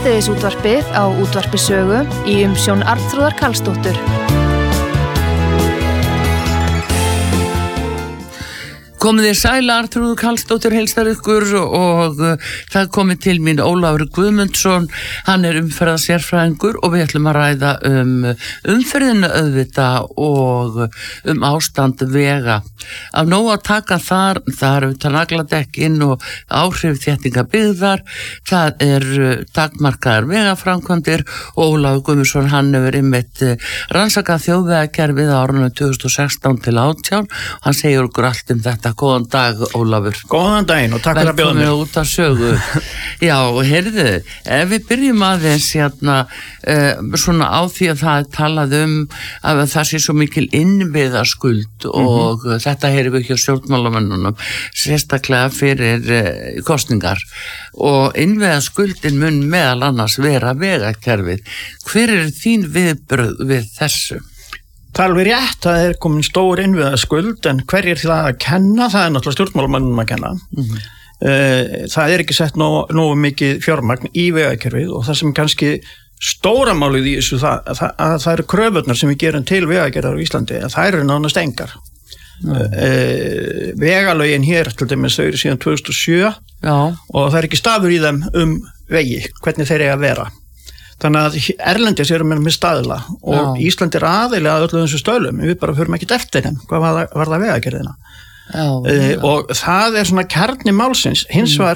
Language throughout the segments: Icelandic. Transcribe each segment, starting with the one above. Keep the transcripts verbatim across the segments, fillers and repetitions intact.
Síðdegisútvarpið á Útvarpi Sögu í umsjón Arnþrúðar Karlsdóttur. Komið þér sæl, Arnþrúður Karlsdóttir heilsar ykkur og uh, það komið til mín Ólafur Guðmundsson, hann er umferðarsérfræðingur og við ætlum að ræða um umferðina auðvita og um ástand vega. Af nóg að taka þar, það er auðvitað nagladekkin og áhrif þéttinga byggðar, það er uh, takmarkaðar vegaframkvæmdir og Ólafur Guðmundsson, hann hefur einmitt uh, rannsakað þjóðvegakerfið á árunum tvö þúsund og sextán til átján, hann segir okkur allt um þetta. Góðan dag, Ólafur. Góðan daginn og takk fyrir að bjóða mér. Velkomin út af sögu. Já, heyrðu, ef við byrjum aðeins hérna, uh, svona á því að það er talað um að það sé svo mikil innviðaskuld mm-hmm. og uh, þetta heyrum við hjá stjórnmálamönnunum, sérstaklega fyrir uh, kosningar og innviðaskuldin mun meðal annars vera vegakerfið. Hver er þín viðbrögð við þessu? Það er alveg rétt, það er komin stór innviðaskuld, en hverjir því það að kenna, það er náttúrulega stjórnmálamönnum að kenna. Mm-hmm. Það er ekki sett nógu, nógu mikið fjármagn í vegakerfið og það sem kannski stóra málið í þessu, það, það, að það eru kröfurnar sem við gerum til vegagerðar á Íslandi, að það eru nánast engar. Mm. Vegalögin hér, til dæmis, þau eru síðan tvö þúsund og sjö Já. Og það er ekki stafur í þeim um vegi, hvernig þeir eiga að vera. Þannig að erlendis eru með staðla og Já. Ísland er aðeilega að öllu þessu stöðlum, við bara förum ekkert eftir þeim, hvað var það, var það vegagerðina. Uh, og það er svona kjarni málsins, hins vegar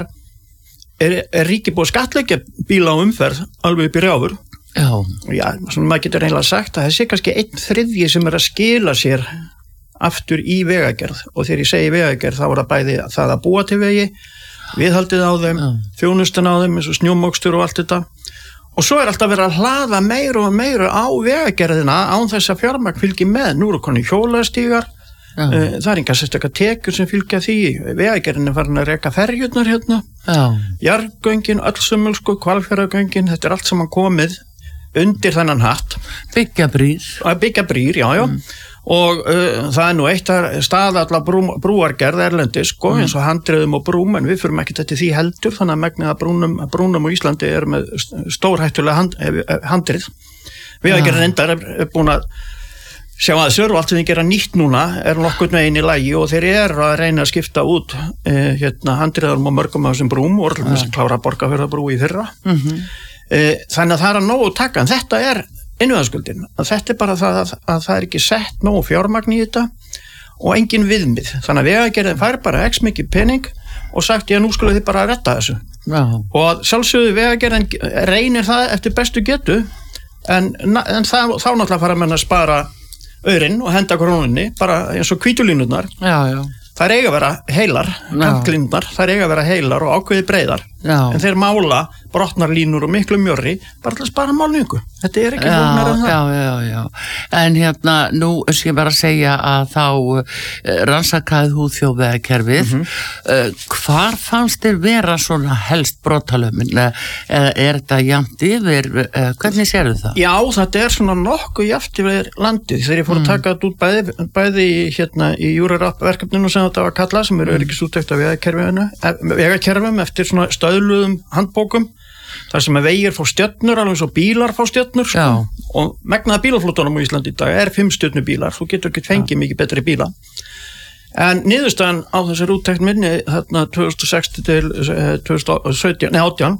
er, er ríki búið skattleggja bíla á umferð alveg upp í rjáfur. Já. Já, svona maður getur eiginlega sagt að það sé kannski einn þriðji sem er að skila sér aftur í vegagerð og þegar ég segi vegagerð þá er það bæði það að búa til vegi, viðhaldið á þeim, þjónustan á þeim eins og snjómokstur og allt þetta. Og svo er alltaf verið að hlaða meira og meira á vegagerðina án þess að fjármagn fylgi með. Nú eru koni hjólastígar, uh, það er enga sérstakar tekjur sem fylgja því. Vegagerðin er farin að reka ferjurnar hérna, jarðgöngin, öllsumulsku, Hvalfjarðargöngin, þetta er allt saman komið undir þennan hatt. Byggja brýr. Byggja brýr, já, já. Mm. Og uh, það er nú eitt að staða allar brú, brúargerð erlendis, sko, mm. eins og handriðum og brúm, en við fyrum ekki þetta því heldur, þannig að megnið að brúnum, brúnum á Íslandi er með stórhættulega hand, handrið. Við ja. Ekki reyndar er, er búin að sjá að þessu og allt sem við gera nýtt núna er nokkurn veginn í lagi og þeir eru að reyna að skipta út eh, hérna, handriðum og mörgum af þessum brúm og orðum þess að klára Borgarfjarðarbrú í fyrra. Mm-hmm. eh, þannig að það er að nógu taka, en þetta er innviðaskuldin, að þetta er bara það að, að það er ekki sett nógu fjármagn í þetta og engin viðmið, þannig að vegagerðin fær bara x mikið pening og sagt já nú skulle þið bara retta þessu já. Og sjálfsögðu vegagerðin reynir það eftir bestu getu en, en það, þá náttúrulega fara menn að spara aurinn og henda krónunni bara eins og hvítulínurnar já, já. Það er eiga að vera heilar, kantlínurnar, það er eiga að vera heilar og ákveði breiðar já. En þeir mála brotnar línur og miklu mjörri bara til að spara málningu. Þetta er ekki flóknara en það. Já, já, já. En hérna, nú skal ég bara segja að þá uh, rannsakaði þú þjóðvegakerfið. Mm-hmm. uh, hvar fannst þér vera svona helst brotalömin? Eða uh, er þetta jafnt yfir? Uh, hvernig sérðu það? Já, þetta er svona nokkuð jafnt yfir landið. Þegar ég fór að taka þetta út bæði, bæði hérna í Júrarap verkefninu sem þetta var kallað, sem eru öryggisúttekt af vegakerfinu, vegakerfum eftir svona stöðluðum handbókum. Það sem að vegir fá stjörnur, alveg svo bílar fá stjörnur, sko. Og megnaða bílaflótunum á Íslandi í dag er fimm stjörnu bílar, þú getur ekki fengið mikið betri bíla. En niðurstaðan á þessar úttekt minni, þarna tvö þúsund og sex til tvö þúsund og sautján, nei átján,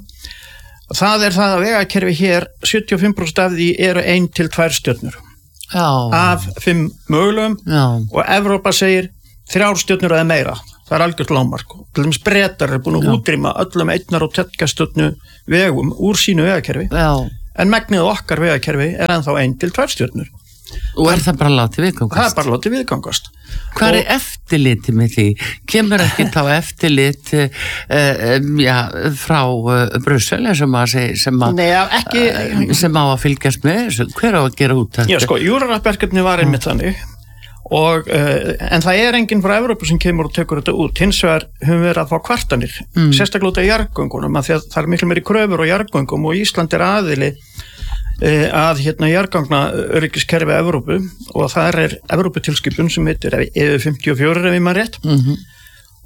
það er það að vegakerfi hér, sjötíu og fimm prósent af því eru ein til tvær stjörnur. Já. Af fimm mögulegum og Evrópa segir þrjár stjörnur eða meira. Það er algjört lágmark. Til dæmis Bretar er búin að útrýma öllum einnar og tveggja vegum úr sínu vegakerfi. Já. En megnið okkar vegakerfi er ennþá ein til tvær stjörnur. Og er það bara látið viðgangast? Það er bara látið viðgangast. Hvað er eftirliti með því? Kemur ekki þá eftirlit uh, um, já, frá uh, Brussel sem að, sem, að, Nei, ekki, uh, sem á að fylgjast með? Hver á að gera út þetta? Já, sko, Júrarap-verkefni var einmitt mm. þannig. Og, uh, en það er enginn frá Evrópu sem kemur og tekur þetta út. Hins vegar höfum við verið að fá kvartanir mm. sérstaklega út af jarðgöngunum að það er miklu meiri kröfur á jarðgöngum og Ísland er aðili uh, að hérna jarðgangna öryggiskerfi Evrópu og það er Evróputilskipun sem heitir E U fimmtíu og fjögur ef ég maður rétt mm-hmm.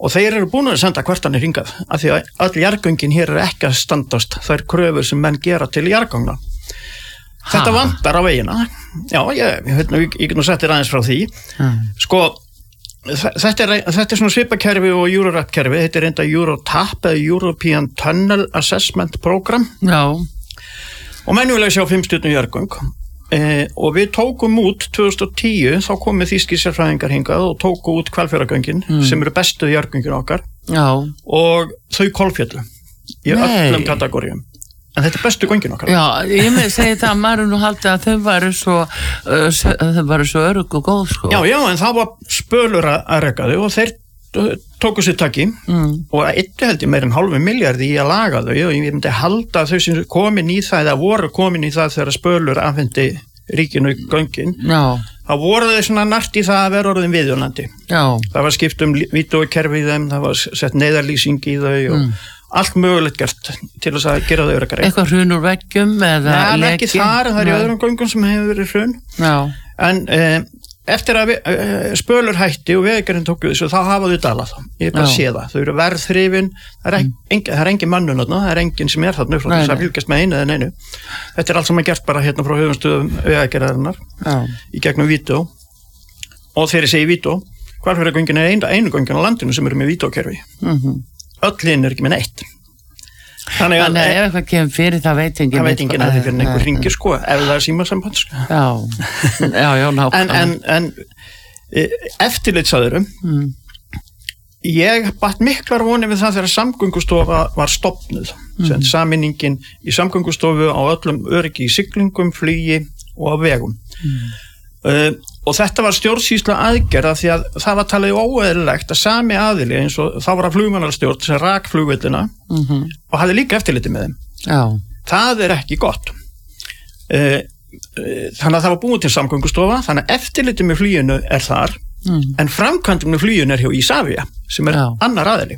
og þeir eru búin að senda kvartanir hingað af því að öll jarðgöngin hér er ekki að standast þær kröfur sem menn gera til jarðgangna. Þetta vantar á vegina. Já, ég, ég, ég, ég get nú sett þér aðeins frá því. Hmm. Sko, þetta er, þetta er svona svipakerfi og Eurorap-kerfi, þetta er enda Eurotap eða European Tunnel Assessment Program. Já. Og menn vilja sjá fimm stjörnu jarðgöng. Eh, og við tókum út tvö þúsund og tíu, þá komið þýskir sérfræðingar hingað og tóku út Hvalfjarðargöngin mm. sem eru bestu jarðgöngin okkar. Já. Og þau kolféllu í öllum kategórium. En þetta er bestu göngin okkar. Já, ég með segi það að maður nú haldi að þau varu svo uh, þau varu svo örugg og góð sko. Já, já, en það var spölur að reka þau og þeir tóku sér taki mm. og eittu held ég meir en hálfu milljarði í að laga þau og ég myndi halda þau sem komin í það eða voru komin í það þegar spölur afhendi ríkinu göngin. Já. þá voru þau svona nært í það að vera orðin viðjólandi. Já. Það var skipt um vídeókerfi í þeim, það var sett neyðarlýsing í þau og mm. allt mögulegt gert til þess að gera þau öruggari. Eitthvað hrun úr veggjum eða leki? Nei, ekki þar, það er í öðrum göngum sem hefur verið hrun. Já. En eh, eftir að við, uh, spölur hætti og vegagerðin tók þessu, þá hafa þau dalað. Ég er bara að sé það. Þau eru verðþrifin, það er, mm. engin, það er engin mannun þarna, það er engin sem er þarna frá þess að fylgjast með einu eða neinu. Þetta er allt sem er gert bara hérna frá höfumstöðum vegagerðarinnar í gegnum vídeó. Og þegar ég segi vídeó, Hvalfjarðargöngin er einu, einu göngin á landinu sem eru með vídeókerfi. Mm-hmm. Öll hinn er ekki með neitt. Þannig að ef eitthvað kemur fyrir það veit enginn það veit enginn að þið fyrir einhver hringir sko ef það er símasamband sko. Já, já, já, nákvæmlega. En, en, en eftirlitsaðurum mm. ég batt miklar vonir við það þegar Samgöngustofa var stofnuð mm. saminningin í Samgöngustofu á öllum öryggi í siglingum, flugi og á vegum mm. uh, og þetta var stjórnsýsla aðgerða því að það var talið óeðlilegt að sami aðili eins og þá var að flugmannarstjórn sem rak flugvellina mm-hmm. og hafði líka eftirliti með þeim. Já. Það er ekki gott. Uh, uh, þannig að það var búið til Samgöngustofa, þannig að eftirliti með fluginu er þar, mm. en framkvæmdin með fluginu er hjá Isavia sem er Já. Annar aðili.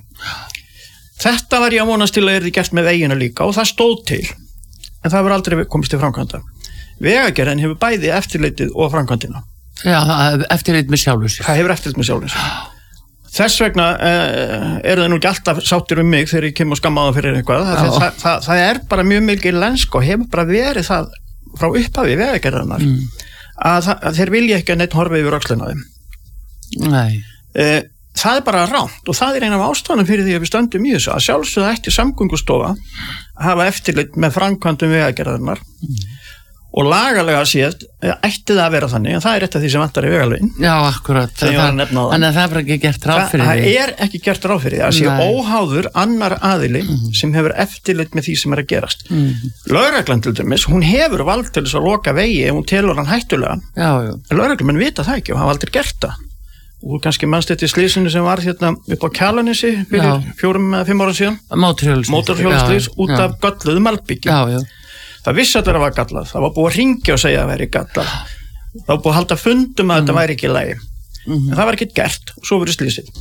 Þetta var ég að vonast til að er því gert með vegina líka og það stóð til, en það var aldrei komist til framkvæmda. Vegagerðin hefur bæði eftirlitið og framkvæmdina. Já, eftirlit með sjálfur sér. Það hefur eftirlit með sjálfur sér. Þess vegna uh, er það nú ekki alltaf sáttir um mig þegar ég kem og skamma það fyrir eitthvað. Það, það, það, það er bara mjög mikið lensk og hefur bara verið það frá upphafi vegagerðarinnar mm. að, það, að þeir vilja ekki að neitt horfa yfir öxlina þeim. Nei. Uh, það er bara ránt og það er eina af ástæðunum fyrir því að við stöndum í þessu að sjálfsögðu ætti Samgöngustofa að hafa eftirlit með framkvæmdum vegagerðarinnar mm. og lagalega séð ætti það að vera þannig en það er eitt af því sem vantar í vegalögin. Já, akkurat. Þannig að það er ekki gert ráð fyrir því. Það er ekki gert ráð fyrir því að sé óháður annar aðili mm-hmm. sem hefur eftirlit með því sem er að gerast. Mm-hmm. Lögreglan til dæmis, hún hefur vald til þess að loka vegi ef hún telur hann hættulegan. Já, já. Lögreglumenn vita það ekki og hafa aldrei gert það. Og kannski mannst þetta í slísinu sem var hérna upp á Kjalarnesi fyrir fjórum eða fimm ára síðan. Mótorhjólslís út af gölluðu malbyggjum. Já, já. Það vissi að það var gallað, það var búið að hringja og segja að það væri gallað. Það var búið að halda fundum að mm. þetta væri ekki í lagi. Mm-hmm. En það var ekkert gert og svo verið slísið.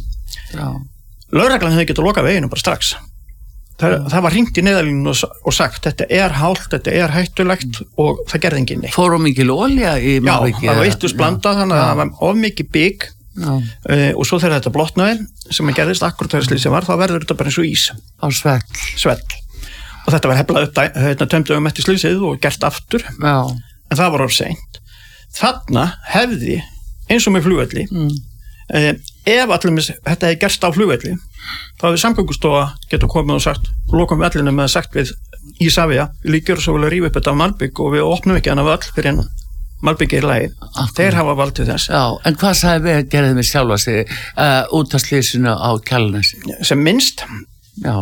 Lögreglan hefði getað lokað veginu bara strax. Það, það var hringt í neyðarlínuna og, og sagt þetta er hált, þetta er hættulegt mm. og það gerði enginn neitt. Fór of mikil olía í Malbygg? Já, það var eittust blandað þannig að það var of mikið bygg uh, og svo þegar þetta blotnaði sem að gerðist akkurat þegar slísið var þá verður þetta bara eins og ís. Á svell. Svell. Og þetta var heflað upp hérna tömdögum eftir slysið og gert aftur Já. En það var of seint. Þarna hefði eins og með flugvelli mm. eh, ef allir með þetta hefði gerst á flugvelli þá hefði Samgöngustofa getur komið og sagt lokum við allir með að sagt við Isavia við líkjum svo vel að rífa upp þetta af Malbygg og við opnum ekki hann af öll fyrir henn Malbygg er í lagi. Þeir hafa vald til þess. Já, en hvað sagði við að gera með sjálfa sig uh, út af slysinu á Kjalarnesi? Sem minnst Já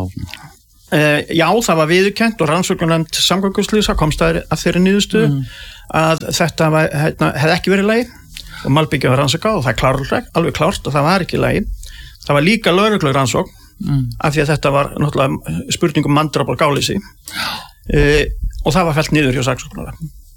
Uh, já, það var viðurkennt og rannsóknarnefnd samgönguslýsa komst að þeirri niðurstöðu mm. að þetta var, hérna, hefði ekki verið í lagi og Malbygg var rannsókað og það er klárlega, alveg klárt og það var ekki í lagi. Það var líka lögregluleg rannsókn mm. af því að þetta var náttúrulega spurning um manndráp og gáleysi uh, og það var fellt niður hjá saksóknara.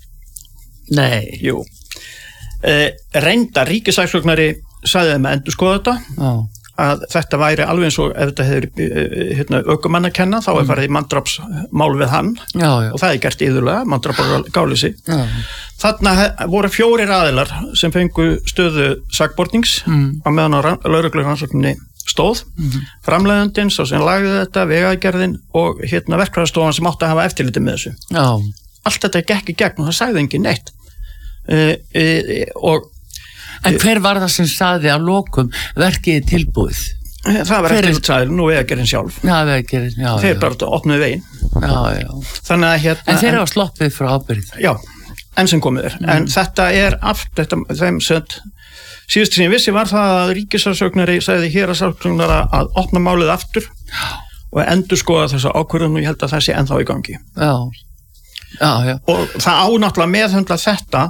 Nei. Jú. Uh, reynda ríkissaksóknari sagði þeim að endur skoða þetta. Já. Að þetta væri alveg eins og ef þetta hefur hérna, ökumann að kenna þá er farið í manndrápsmál við hann já, já. Og það er gert íðurlega, manndráp og gáleysi. Þarna voru fjórir aðilar sem fengu stöðu sakbornings mm. á meðan á lögreglurannsókninni stóð, mm-hmm. framleiðandinn, svo sem lagði þetta, vegagerðin og hérna verkfræðistofan sem átti að hafa eftirliti með þessu. Já. Allt þetta gekk í gegn og það sagði engin neitt. Uh, uh, og En hver var það sem sagði að lokum verkið tilbúið? Það var eftirlitsaðilinn og vegagerðin sjálf. Já, vegagerðin, já. Þeir bara opnuðu veginn. Já, já. Þannig að hérna... En þeir hafa sloppið frá ábyrgð. Já, enn sem komið er. Mm. En þetta er aft, þetta, þeim sem síðust sem ég vissi var það að ríkissaksóknari sagði héraðssaksóknara að opna málið aftur já. Og endur skoða þessa ákvörðun og ég held að það sé ennþá í gangi. Já, já, já. Og það ánáttúrulega meðhöndla þetta,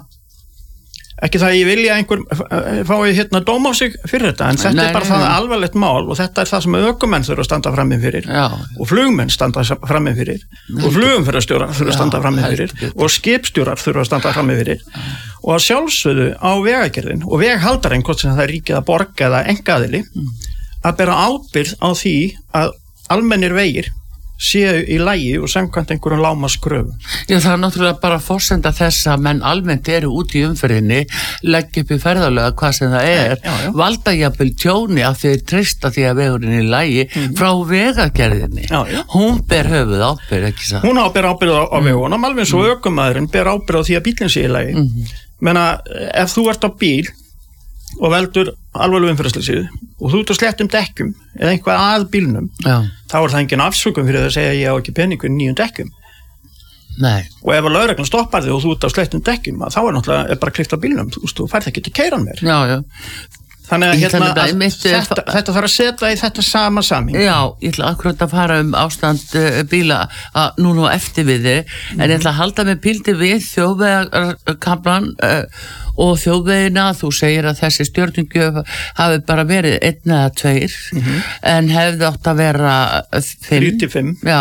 ekki það að ég vilja einhver fái hérna dóm á sig fyrir þetta, en þetta nei, er bara nei, það nei. Alvarlegt mál og þetta er það sem ökumenn þurfa að standa frammi fyrir já. Og flugmenn standa frammi fyrir nei, og flugumferðarstjórar þurfa að standa frammi fyrir já, og skipstjórar þurfa að standa frammi fyrir já. Og að sjálfsögðu á vegagerðin og veghaldarinn, hvort sem það er ríkið að borga eða engaðili mm. að bera ábyrgð á því að almennir vegir séu í lagi og samkvæmt einhverjum lágmarkskröfum. Já, það er náttúrulega bara forsenda þess að menn almennt eru út í umferðinni, leggja upp í ferðalöga hvað sem það er, já, já. Valda jafnvel tjóni af því að treysta því að vegurinn er í lagi mm. frá vegagerðinni. Já, já. Hún ber höfuð ábyrgð, ekki það? Hún á ber ábyrgð á, á mm. vegunum, alveg svo mm. ökumaðurinn ber ábyrgð á því að bílinn sé í lagi. Mm. Menna, ef þú ert á bíl og veldur alvarlegu umferðarslysið og þú ert á sléttum dekkjum eða einhvað að bílnum já. Þá er það engin afsökun fyrir það að segja að ég á ekki peningu í nýjum dekkjum. Nei. Og ef að lögreglan stoppar þig og þú ert á sléttum dekkjum þá er náttúrulega er bara klift á bílnum, þú, þú færð ekki til keiran mér. Já, já. Þannig að, hérna, að mitt, þetta, þetta þarf að setja í þetta sama saming. Já, ég ætla akkurat að fara um ástand uh, bíla að núna á eftir við þig, mm. en ég ætla að halda mig píldi við þjóðvegarkaflan uh, og þjóðvegina, þú segir að þessi stjórningjöf hafi bara verið einn eða tveir, mm-hmm. en hefði átt að vera fimm. þrjú til fimm. Já,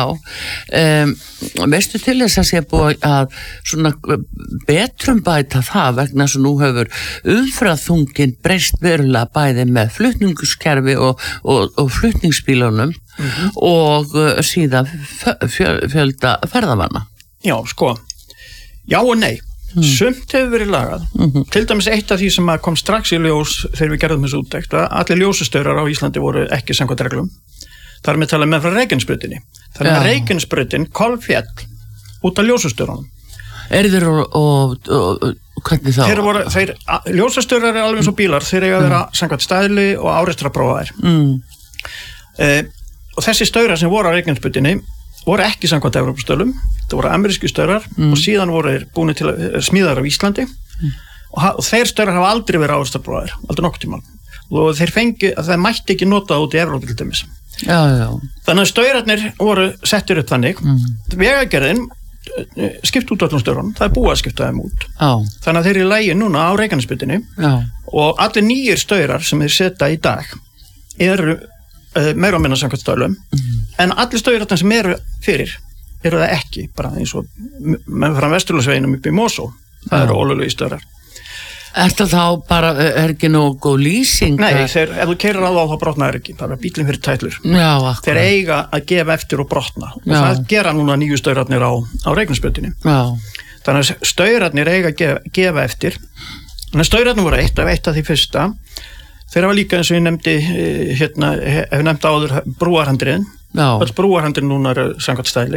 um, veistu til þess að sé búið að svona betrum bæta það vegna sem nú hefur umfraþungin breyst verulega bæði með flutningskerfi og, og, og flutningsbílunum mm-hmm. og uh, síðan fjö, fjölda ferðamanna. Já, sko, já og nei. Mm. Sumt hefur verið lagað mm-hmm. til dæmis eitt af því sem kom strax í ljós þegar við gerðum þessu úttekt að allir ljósastaurar á Íslandi voru ekki samkvæmt reglum þar með talað með frá Reykjanesbrautinni þar með Reykjanesbrautin kolfjall út af ljósastauranum. Er þeir og, og, og, og hvernig þá? Þeir voru, þeir, ljósastaurar er alveg eins og bílar þeir eiga að vera mm. samkvæmt staðli og áreksturaprófaðir mm. eh, og þessi staurar sem voru á Reykjanesbrautinni voru ekki samkvæmt Evrópustölum, það voru amerísku staurar mm. og síðan voru þeir búin til að smíðar á Íslandi mm. og, og þeir staurar hafa aldrei verið áreksturaprófaðir, aldrei nokkuð tíma og þeir fengi, þeir mætti ekki nota út í Evrópu til dæmis. Já, já. Þannig að staurarnir voru settir upp þannig, mm. vegagerðin skipt út öllum staurunum, það er búið að skipta þeim út. Já. Þannig að þeir eru í lagi núna á Reykjanesbrautinni og allir nýjir staurar sem þeir setja í dag eru meira og minna samkvæmt stölum mm. en allir staurarnir sem eru fyrir eru það ekki, bara eins og með frá Vesturlandsveginum upp í Mosó það Já. Eru ólöglegir staurar. Er það þá bara, er ekki nógu góð lýsing? Nei, þeir, ef þú keyrir á þá þá brotnar ekki, það er bílinn fyrir tætlur. Já, akkurat. Þeir eiga að gefa eftir og brotna og Já. Það gera núna nýju staurarnir á, á Reykjanesbrautinni. Þannig að staurarnir eiga að gefa, gefa eftir en staurarnir voru eitt af eitt af því fyrsta. Þeir hafa líka eins og ég nefndi hérna, hef nefndi áður brúarhandriðin öll brúarhandriðin núna eru samkvæmt stæli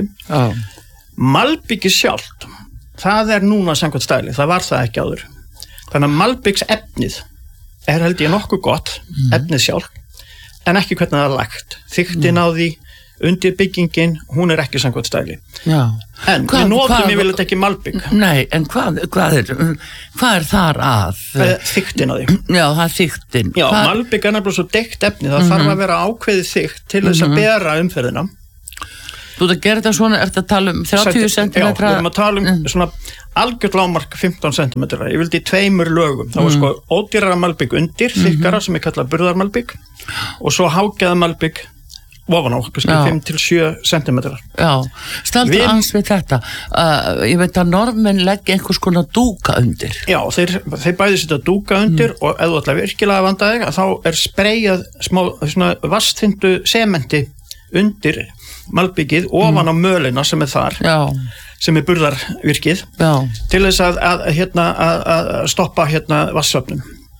malbyggi sjálft það er núna samkvæmt stæli, það var það ekki áður þannig að malbyggs efnið er held ég nokkuð gott mm. efnið sjálf en ekki hvernig það er lagt þyktin mm. á því undir byggingin, hún er ekki samkvæmt stæli Já. En hvað, við notum ég vil þetta ekki malbygg Nei, en hvað, hvað, er, hvað er þar að? Þyktin á því Já, það er þyktin Já, hvað... malbygg er nefnilega svo deikt efni það mm-hmm. þarf að vera ákveðið þykkt til þess að mm-hmm. bera umferðina Þú ert að gera þetta svona, ert að tala um þrjátíu sentimetra Já, við erum að tala um mm. svona algjört lágmark fimmtán sentimetra ég vildi í tveimur lögum það var mm. sko ódýrara malbygg undir mm-hmm. þykkara sem er kallað burðarmalbygg og svo hágæða malbygg ofan á, kannski fimm til sjö sentimetrar. Já, staldur ans við þetta. Uh, ég veit að normenn leggja einhvers konar dúka undir. Já, þeir, þeir bæði setja dúka undir mm. og ef þú ætlar virkilega að vanda þig, þá er spreyjað smá svona vastþyndu sementi undir malbyggið ofan mm. á mölina sem er þar. Já. Sem er burðarvirkið. Já. Til þess að, að, hérna, að, að stoppa hérna vatnssöfnun.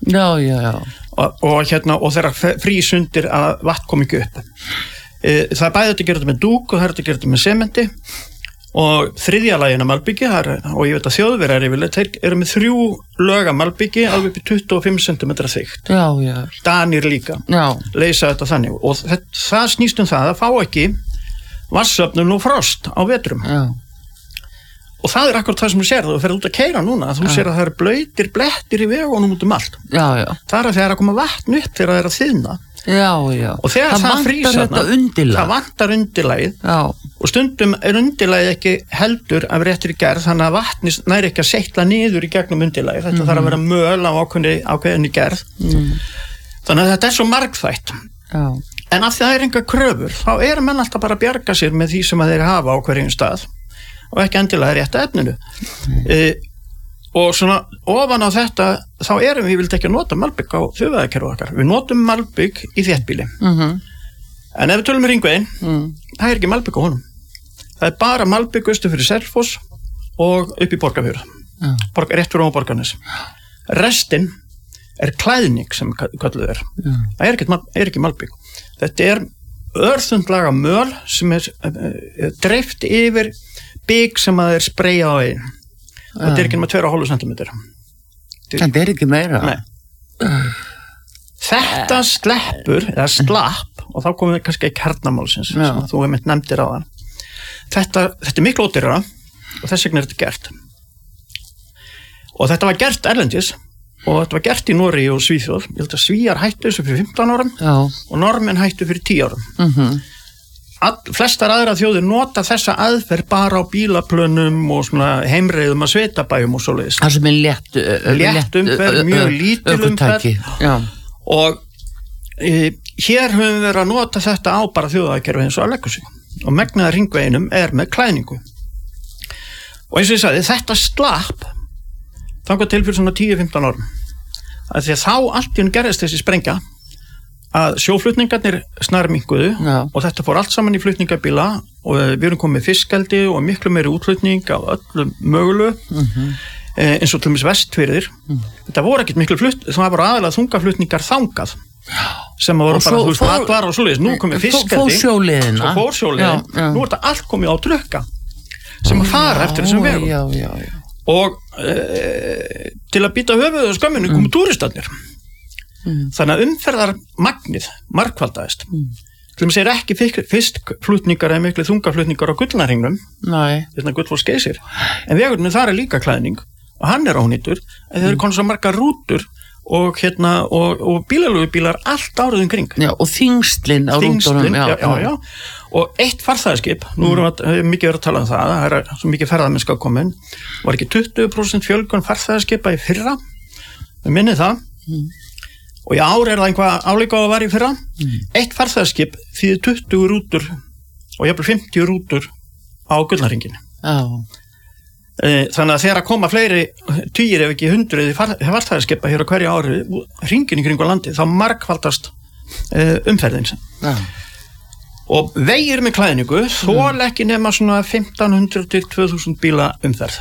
Já, já, já. Og, og, hérna, og þeirra frýs undir að vatn kom ekki upp. E, það er bæði að gera þetta með dúk og það er að gera þetta með sementi og þriðja lagina malbyggi, og ég veit að Þjóðverjar yfirleitt, þeir eru með þrjú löga malbyggi alveg upp í tuttugu og fimm sentimetra þykkt. Já, já. Danir líka, já. Leysa þetta þannig og það, það snýst um það að fá ekki vatnsöfnun og frost á vetrum. Já. Og það er akkurat það sem þú sér, þú ferð út að keyra núna, þú sér að það eru blautir blettir í vegunum út um allt. Já, já. Það er að þegar að koma vatn upp þegar það er að þiðna. Já, já. Og þegar það, það frýs þetta undirlag. Það vantar undirlagið. Já. Og stundum er undirlagið ekki heldur af réttir í gerð, þannig að vatnið næri ekki að seytla niður í gegnum undirlagið. Þetta mm. þarf að vera möl á ákveðinni, ákveðinni gerð. Mm. Þannig að þetta er svo margþætt. Já. En af því það er enga kröfur, þá eru menn alltaf bara að bjarga sér með því sem að þeir hafa á hverjum stað og ekki endilega rétta efninu. Mm. E, og svona ofan á þetta þá erum við vilt ekki að nota malbygg á þjóðvegakerfið okkar. Við notum malbygg í þéttbýli. Mm-hmm. En ef við tölum með Hringveginn, mm. það er ekki malbygg á honum. Það er bara malbygg austur fyrir Selfoss og upp í Borgarfjörð. Mm. Borg, rétt fyrir á Borgarnes. Restin er klæðning sem kölluð er. Mm. Það er ekki, er ekki malbygg. Þetta er örþundlaga möl sem er uh, dreift yfir bygg sem að er spreyjað á einn. Og þetta er ekki með tvö komma fimm sentimeter. Þetta er ekki meira. Nei. Þetta sleppur, eða slapp, og þá komum við kannski í kjarnamálsins, sem þú hefði mynd nefndir á það. Þetta, þetta er miklu ódýrara og þess vegna er þetta gert. Og þetta var gert erlendis, og þetta var gert í Noregi og Svíþjóð. Ég held að Svíjar hættu þessu fyrir fimmtán árum Já. Og Normenn hættu fyrir tíu árum. Mhm. All, flestar aðra þjóðir nota þessa aðferð bara á bílaplönum og svona heimreiðum að sveitabæjum og svoleiðis. Það sem er létt létt umferð, mjög lítil umferð og e, hér höfum við verið að nota þetta á bara þjóðvegakerfið eins og að leggja sig og megnaða Hringveginum er með klæðningu og eins og ég sagði, þetta slapp þangað til fyrir svona tíu til fimmtán árum að því að þá allt í hún gerðist þessi sprengja að sjóflutningarnir snarminkuðu og þetta fór allt saman í flutningabíla og við erum komið fiskeldi og miklu meiri útflutning af öllum mögulu mm-hmm. eh, eins og til dæmis Vestfirðir mm. þetta voru ekkert miklu flutt það var aðalega þungaflutningar þangað sem voru bara, þú veist, matvar og svoleiðis nú komið fiskeldi, fór sjóliðin svo fór sjóliðin, nú er þetta allt komið á trukka sem að fara eftir þessum vegum já, já, já. og eh, til að býta höfuðu og skömminu komu mm. túristarnir Mm. Þannig að umferðarmagnið margfaldaðist. Mm. Til þess að ekki fiskflutningar eða miklu þungaflutningar á Gullnarhringnum, þess að Gullfoss Geysir. En vegurinn þar er líka klæðning og hann er ónýtur, en þeir eru konur svo margar rútur og, hérna, og, og bílalögubílar allt árið um kring. Já, og þingslinn á rútunum. Já, já, já. Og eitt farþegaskip, nú erum við mikið verið að tala um það, það er svo mikið ferðamennska komin, var ekki tuttugu prósent fjölgun farþegaskipa í fyrra, við minnið það, mm. og í ár er það einhvað álíka á að vera í fyrra mm. eitt farþegaskip þýðir tuttugu rútur og jafnvel fimmtíu rútur á Gullnarhringinn oh. e, þannig að þegar að koma fleiri tugir ef ekki hundruð farþegaskipa hér á hverju ári hringinn í kringu landi þá margfaldast e, umferðin oh. og vegir með klæðningu mm. þól ekki nema svona fimmtán hundruð til tvö þúsund bíla umferð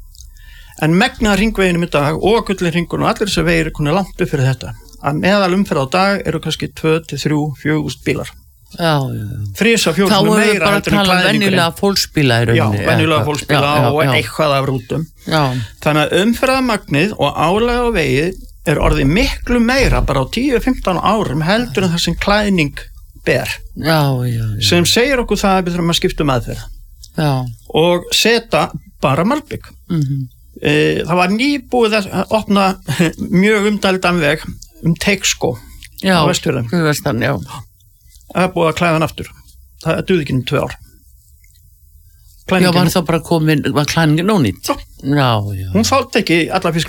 en megnaða Hringveginum í dag og Gullnarhringun og allir þessi vegir er konið langt upp fyrir þetta að meðal umferð á dag eru kannski tvö til þrjú fjögúst bílar. Já, já. Þrisa fjórum meira heldur en klæðningurinn. Þá erum við bara að tala um venjulega fólksbíla í rauninni. Já, venjulega fólksbíla já, já, og já. Eitthvað af rútum. Já. Þannig að umferðarmagnið og álag á vegi er orðið miklu meira bara á tíu til fimmtán árum heldur en það sem klæðning ber. Já, já, já. Sem segir okkur það að við þurfum að skipta um aðferð. Já. Og setja bara malbygg. Mhm. E, það var nýbúið að opna mjög umdældan veg um Teigsskóg á Vestfjörðum. Já, vestan, já. Það er búið að klæða hann aftur. Það duði ekki um tvö ár. Klæningin. Já, var það bara komin, var klæðingin ónýtt? Já. Já, já. Hún þátt ekki alla fisk